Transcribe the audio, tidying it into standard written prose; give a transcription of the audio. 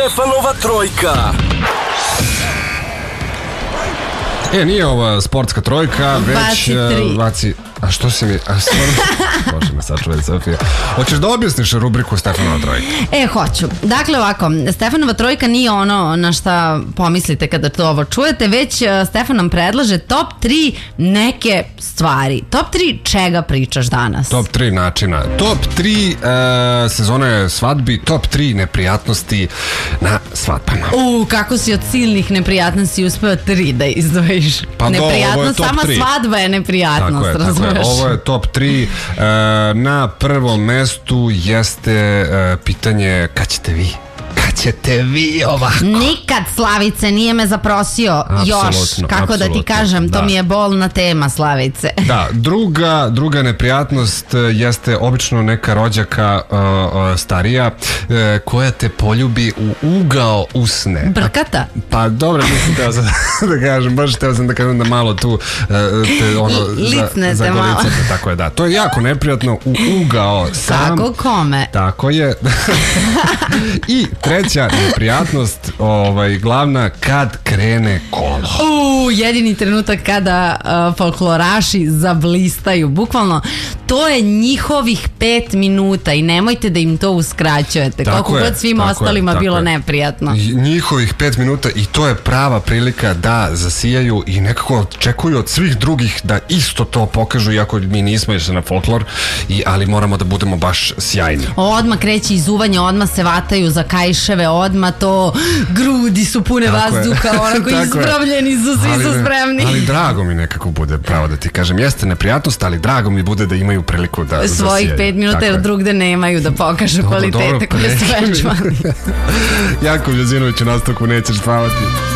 Štefanova trojka. Nije ova sportska trojka, već Vaci... A što si mi... Bože me sačuvaj, Sofija. Hoćeš da objasniš rubriku Stefanova trojka? Hoću. Dakle, ovako, Stefanova trojka nije ono na šta pomislite kada to ovo čujete, već Stefan nam predlaže top 3 neke stvari. Top 3 čega pričaš danas? Top 3 načina. Top 3 sezone svadbi, top 3 neprijatnosti na svadbama. Kako si od silnih neprijatnosti uspeo 3 da izdvojiš. Pa neprijatnost, sama 3. Svadba je neprijatnost, tako je. Ovo je top 3. Na prvom mestu jeste pitanje kad ćete vi ovako? Nikad, Slavice, nije me zaprosio još, kako da ti kažem, to mi je bolna tema, Slavice. Da, druga neprijatnost jeste obično neka rođaka starija koja te poljubi u ugao usne. Brkata? Pa dobro, nisam teo sam da kažem, baš teo sam da kažem da malo tu licnete malo. Tako je, da. To je jako neprijatno, u ugao sam. Tako kome? Tako je. I treća neprijatnost, glavna, kad krene kolo. Jedini trenutak kada folkloraši zablistaju. Bukvalno, to je njihovih 5 minuta i nemojte da im to uskraćujete. Koliko god svim ostalima bilo neprijatno. Njihovih 5 minuta i to je prava prilika da zasijaju i nekako očekuju od svih drugih da isto to pokažu, iako mi nismo išli na folklor, ali moramo da budemo baš sjajni. Odmah kreće izuvanje, odmah se vataju za kajševe, odmah to grudi su pune vazduha, onako ispravljeni su, svi su spremni. Ali drago mi nekako bude, pravo da ti kažem, jeste neprijatnost, ali drago mi bude da imaju priliku da zasijaju. Svojih 5 minuta jer drugde nemaju da pokažu kvalitete koje su večmani. Jakov Jozinović u nastavku Nećeš spavati.